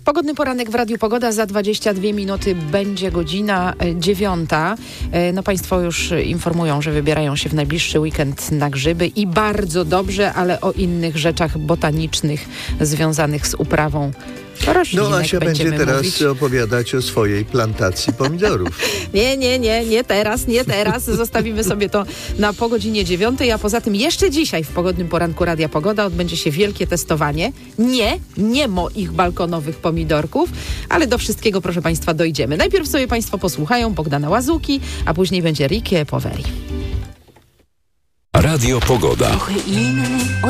Pogodny poranek w Radiu Pogoda. Za 22 minuty będzie godzina 9. No państwo już informują, że wybierają się w najbliższy weekend na grzyby i bardzo dobrze, ale o innych rzeczach botanicznych związanych z uprawą roślinek No Asia będzie teraz mówić. opowiadać o swojej plantacji pomidorów. Nie teraz. Zostawimy sobie to na po godzinie 9, a poza tym jeszcze dzisiaj w Pogodnym Poranku Radia Pogoda odbędzie się wielkie testowanie. Nie moich balkonowych pomidorków, ale do wszystkiego, proszę Państwa, dojdziemy. Najpierw sobie Państwo posłuchają Bogdana Łazuki, a później będzie Ricky Poveri. Radio Pogoda. Trochę inny